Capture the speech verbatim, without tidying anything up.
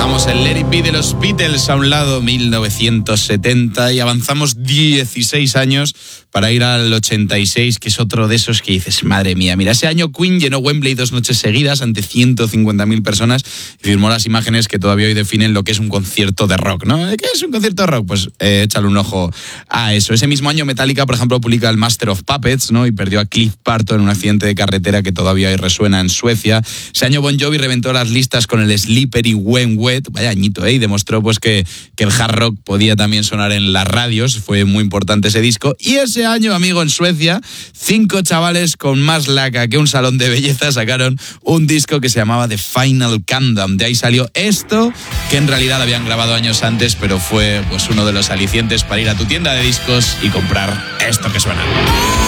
Dejamos el Let It Be de los Beatles a un lado, mil novecientos setenta, y avanzamos dieciséis años para ir al ochenta y seis, que es otro de esos que dices, madre mía, mira, ese año Queen llenó Wembley dos noches seguidas ante ciento cincuenta mil personas y firmó las imágenes que todavía hoy definen lo que es un concierto de rock, ¿no? ¿Qué es un concierto de rock? Pues eh, échale un ojo a eso. Ese mismo año Metallica, por ejemplo, publica el Master of Puppets, ¿no? Y perdió a Cliff Barton en un accidente de carretera que todavía hoy resuena en Suecia. Ese año Bon Jovi reventó las listas con el Slippery When Wet, vaya añito, ¿eh? Y demostró pues que, que el hard rock podía también sonar en las radios, fue muy importante ese disco. Y ese año, amigo, en Suecia, cinco chavales con más laca que un salón de belleza sacaron un disco que se llamaba The Final Countdown. De ahí salió esto, que en realidad habían grabado años antes, pero fue pues uno de los alicientes para ir a tu tienda de discos y comprar esto que suena.